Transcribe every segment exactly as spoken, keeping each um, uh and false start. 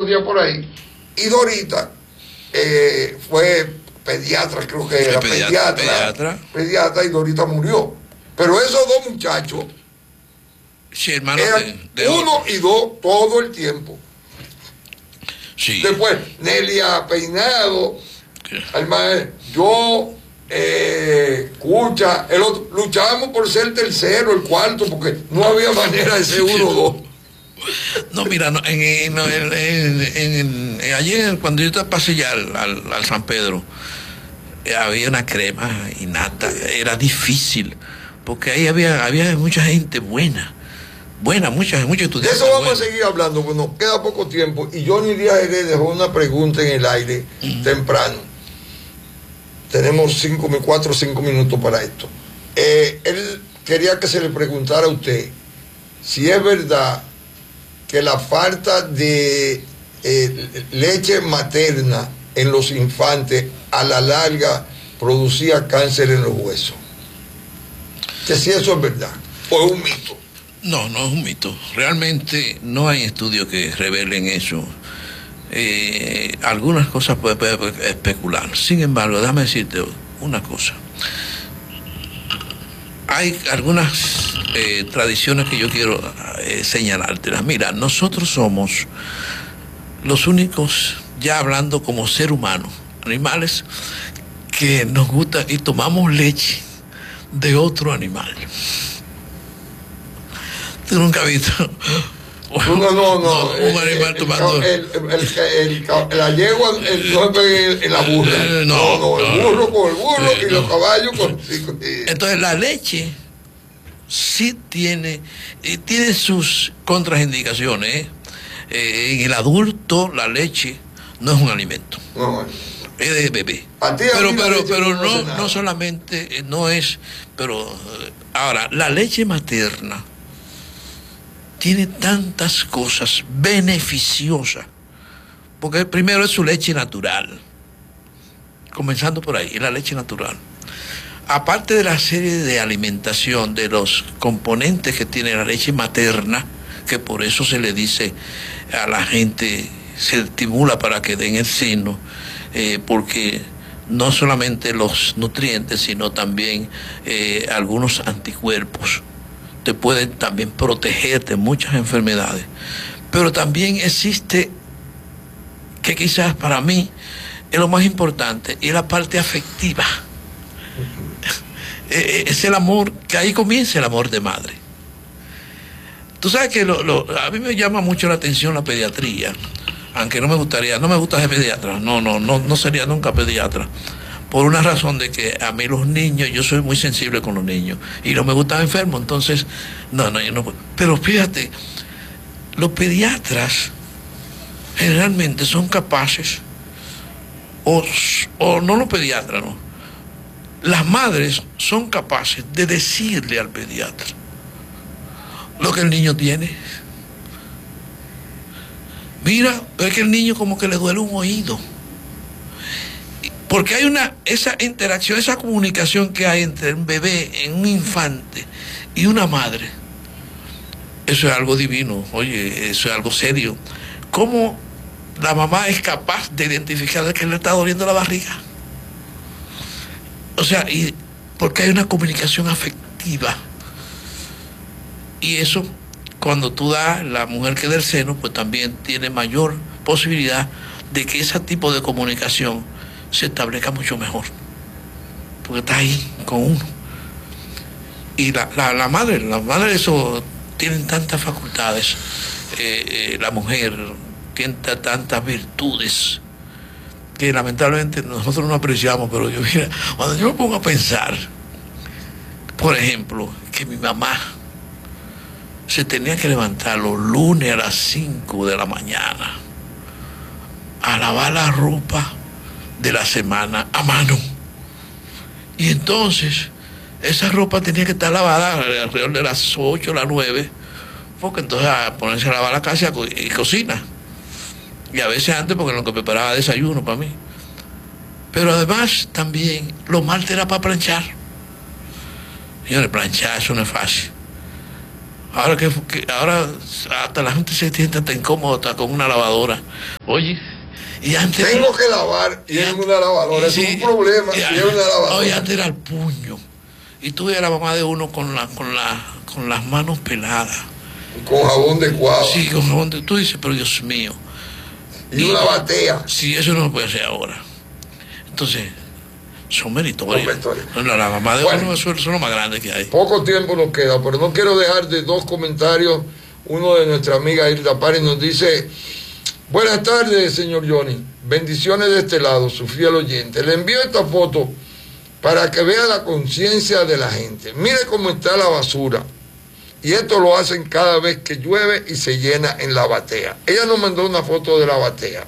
días por ahí. Y Dorita eh, fue pediatra, creo que era pediatra, pediatra, pediatra, y Dorita murió. Pero esos dos muchachos, sí, hermano, eran de, de uno otro. y dos todo el tiempo. Sí. Después, Nelia Peinado, hermano, yo, eh, Cucha, el otro, luchábamos por ser el tercero, el cuarto, porque no había manera de ser uno o dos. No, mira, no, en, en, en, en, en, ayer cuando yo pasé ya al, al, al San Pedro, eh, había una crema innata, era difícil, porque ahí había, había mucha gente buena, buena, muchos mucha estudiantes. De eso vamos buena. a seguir hablando, bueno, queda poco tiempo, y Johnny Díaz Jerez dejó una pregunta en el aire uh-huh. temprano. Tenemos cinco, cuatro o cinco minutos para esto. Eh, él quería que se le preguntara a usted si es verdad que la falta de eh, leche materna en los infantes a la larga producía cáncer en los huesos. Que si eso es verdad o es un mito. No, no es un mito. Realmente no hay estudios que revelen eso. Eh, algunas cosas pueden puede especular. Sin embargo, déjame decirte una cosa. Hay algunas eh, tradiciones que yo quiero eh, señalártelas. Mira, nosotros somos los únicos, ya hablando como ser humano, animales, que nos gusta y tomamos leche de otro animal. ¿Tú nunca has visto? No, no, no, no. Un animal tomando. El, el, el, el, la yegua el, no es en la burra. No, no, no, el burro no, con el burro sí, y los no. caballos con. Entonces, la leche sí tiene, tiene sus contraindicaciones. ¿eh? Eh, en el adulto, la leche no es un alimento. No, es de bebé. A ti, pero a ti pero, pero no, no, no solamente, no es. Pero ahora, la leche materna tiene tantas cosas beneficiosas, porque primero es su leche natural, comenzando por ahí, la leche natural. Aparte de la serie de alimentación, de los componentes que tiene la leche materna, que por eso se le dice a la gente, se estimula para que den el seno, eh, porque no solamente los nutrientes, sino también eh, algunos anticuerpos te pueden también proteger de muchas enfermedades. Pero también existe, que quizás para mí es lo más importante, y es la parte afectiva. Es el amor, que ahí comienza el amor de madre. Tú sabes que lo, lo, a mí me llama mucho la atención la pediatría, aunque no me gustaría, no me gusta ser pediatra, no, no, no, no sería nunca pediatra. Por una razón de que a mí los niños, yo soy muy sensible con los niños y no me gustan enfermos, entonces, no, no, yo no puedo. Pero fíjate, los pediatras generalmente son capaces, o, o no los pediatras, no, las madres son capaces de decirle al pediatra lo que el niño tiene. Mira, es que el niño como que le duele un oído. Porque hay una, esa interacción, esa comunicación que hay entre un bebé, un infante y una madre. Eso es algo divino, oye, eso es algo serio. ¿Cómo la mamá es capaz de identificar que le está doliendo la barriga? O sea, y porque hay una comunicación afectiva. Y eso, cuando tú das, la mujer que da el seno, pues también tiene mayor posibilidad de que ese tipo de comunicación se establezca mucho mejor, porque está ahí con uno. Y la, la, la madre, la madre eso tienen tantas facultades, eh, eh, la mujer tiene tantas virtudes que lamentablemente nosotros no apreciamos. Pero yo, mira, cuando yo me pongo a pensar, por ejemplo, que mi mamá se tenía que levantar los lunes a las cinco de la mañana a lavar la ropa de la semana a mano, y entonces esa ropa tenía que estar lavada alrededor de las ocho, las nueve, porque entonces a ponerse a lavar la casa y cocina, y a veces antes porque lo que preparaba desayuno para mí. Pero además también los martes era para planchar. Señores, planchar eso no es fácil. Ahora que, que ahora hasta la gente se siente tan incómoda hasta con una lavadora. Oye, y antes tengo que lavar y, y es una lavadora, sí, es un problema, y, y es una lavadora. Oye, antes era el puño. Y tú veías a la mamá de uno con la, con la, con las manos peladas. Con jabón de cuava. Sí, con jabón de... Tú dices, pero Dios mío. Y, y una batea. Sí, eso no lo puede hacer ahora. Entonces, son meritorios. La, la mamá de bueno, uno son lo más grande que hay. Poco tiempo nos queda, pero no quiero dejar de dos comentarios. Uno de nuestra amiga Hilda Párez nos dice: buenas tardes, señor Johnny. Bendiciones de este lado, su fiel oyente. Le envío esta foto para que vea la conciencia de la gente. Mire cómo está la basura. Y esto lo hacen cada vez que llueve y se llena en la batea. Ella nos mandó una foto de la batea.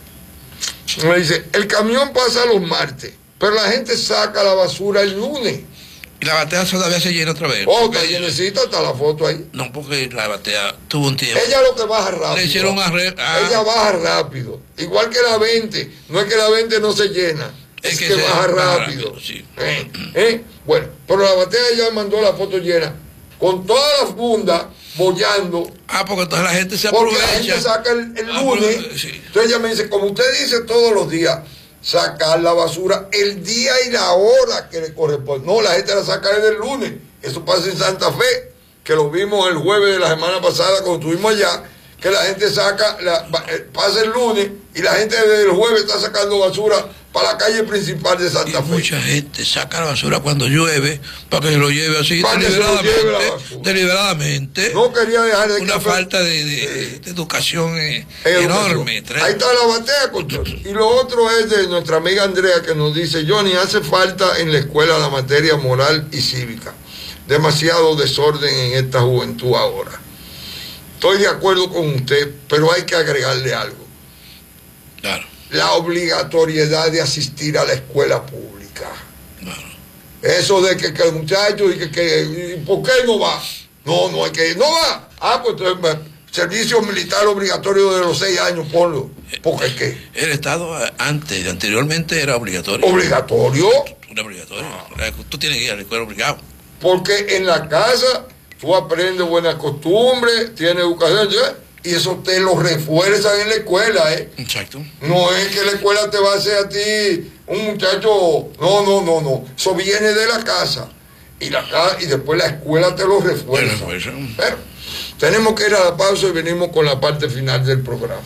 Me dice, el camión pasa los martes, pero la gente saca la basura el lunes. Y la batea todavía se llena otra vez. Oh, que necesita hasta la foto ahí. No, porque la batea tuvo un tiempo. Ella lo que baja rápido. Le hicieron arre... ah. Ella baja rápido. Igual que la veinte. No es que la veinte no se llena. Es, es que, que baja rápido. rápido sí. ¿Eh? ¿Eh? Bueno, pero la batea ella mandó la foto llena. Con todas las fundas bollando. Ah, porque entonces la gente se aprovecha. Porque la gente saca el, el lunes. Ah, sí. Entonces ella me dice, como usted dice todos los días, sacar la basura el día y la hora que le corresponde. No, la gente la saca desde el lunes. Eso pasa en Santa Fe, que lo vimos el jueves de la semana pasada cuando estuvimos allá, que la gente saca, la, pasa el lunes y la gente desde el jueves está sacando basura para la calle principal de Santa y Fe. Mucha gente saca la basura cuando llueve para que se lo lleve así deliberadamente, lleve deliberadamente. No quería dejar de una café. falta de, de, sí. de educación, eh, enorme. Ahí está la batea, control. Y lo otro es de nuestra amiga Andrea que nos dice, Johnny, hace falta en la escuela la materia moral y cívica. Demasiado desorden en esta juventud ahora. Estoy de acuerdo con usted, pero hay que agregarle algo. Claro. La obligatoriedad de asistir a la escuela pública. Claro. Eso de que, que el muchacho, y que, que, ¿por qué no va? No, no hay que ir. No va. Ah, pues entonces, servicio militar obligatorio de los seis años, ponlo. ¿Por qué qué? El Estado antes, anteriormente era obligatorio. ¿Obligatorio? Era obligatorio. Ah. Tú tienes que ir a la escuela obligado. Porque en la casa tú aprendes buenas costumbres, tienes educación, ¿sí? Y eso te lo refuerzan en la escuela, ¿eh? Exacto. No es que la escuela te va a hacer a ti un muchacho, no, no, no, no. Eso viene de la casa. Y la casa, y después la escuela te lo refuerza. refuerza. Pero tenemos que ir a la pausa y venimos con la parte final del programa.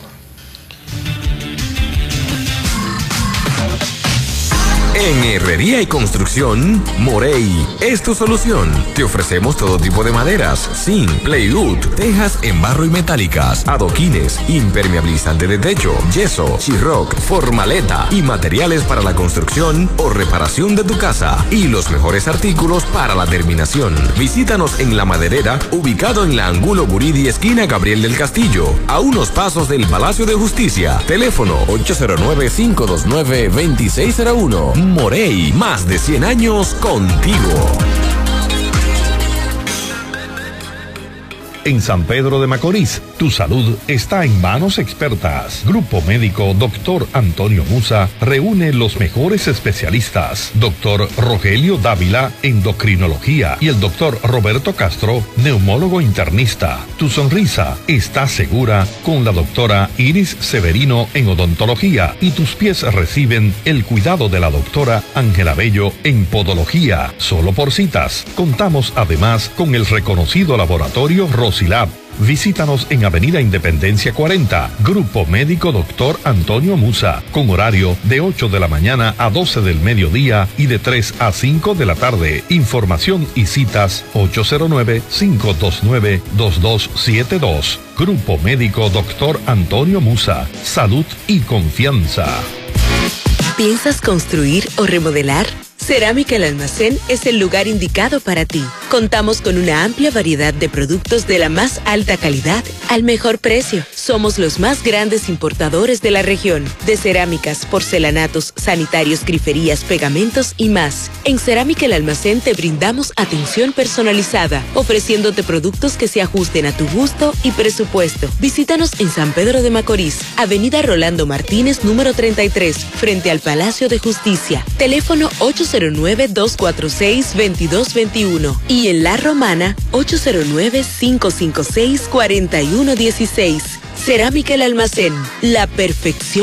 En Herrería y Construcción, Morey es tu solución. Te ofrecemos todo tipo de maderas, zinc, plywood, tejas en barro y metálicas, adoquines, impermeabilizante de techo, yeso, Sheetrock, formaleta y materiales para la construcción o reparación de tu casa y los mejores artículos para la terminación. Visítanos en La Maderera, ubicado en la Angulo Buridi, esquina Gabriel del Castillo, a unos pasos del Palacio de Justicia. Teléfono ocho cero nueve, cinco dos nueve, dos seis cero uno. Morey, más de cien años contigo. En San Pedro de Macorís, tu salud está en manos expertas. Grupo Médico Doctor Antonio Musa reúne los mejores especialistas. Doctor Rogelio Dávila, endocrinología, y el doctor Roberto Castro, neumólogo internista. Tu sonrisa está segura con la doctora Iris Severino en odontología y tus pies reciben el cuidado de la doctora Ángela Bello en podología. Solo por citas. Contamos además con el reconocido laboratorio Rosilab. Visítanos en Avenida Independencia cuarenta, Grupo Médico Doctor Antonio Musa, con horario de ocho de la mañana a doce del mediodía y de tres a cinco de la tarde. Información y citas ocho cero nueve, cinco dos nueve, dos dos siete dos. Grupo Médico Doctor Antonio Musa, salud y confianza. ¿Piensas construir o remodelar? Cerámica El Almacén es el lugar indicado para ti. Contamos con una amplia variedad de productos de la más alta calidad al mejor precio. Somos los más grandes importadores de la región, de cerámicas, porcelanatos, sanitarios, griferías, pegamentos y más. En Cerámica El Almacén te brindamos atención personalizada, ofreciéndote productos que se ajusten a tu gusto y presupuesto. Visítanos en San Pedro de Macorís, Avenida Rolando Martínez, número treinta y tres, frente al Palacio de Justicia. Teléfono ocho cero nueve, dos cuatro seis, dos dos dos uno y en La Romana ocho cero nueve, cinco cinco seis, cuatro uno uno seis. Cerámica El Almacén, la perfección